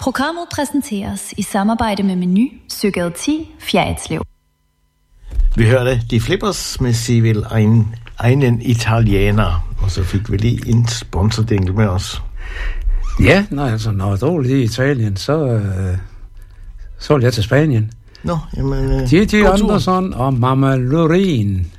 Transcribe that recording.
Programmet præsenteres i samarbejde med Meny, Søgade 10, Fjerritslev. Vi hørte De Flippers med Civil einen Italiener, og så fik vi lige en sponsordinkel med os. Ja, når jeg drog i Italien, så vil jeg til Spanien. Nå, jamen... Gigi Andersson og Mama Loreen.